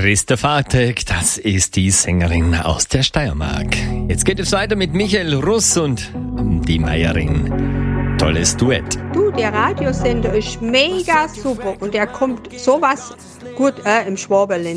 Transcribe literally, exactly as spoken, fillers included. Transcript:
Christa Vatek, das ist die Sängerin aus der Steiermark. Jetzt geht es weiter mit Michael Russ und die Meierin. Tolles Duett. Du, der Radiosender ist mega super und der kommt sowas gut äh, im Schwaberländle.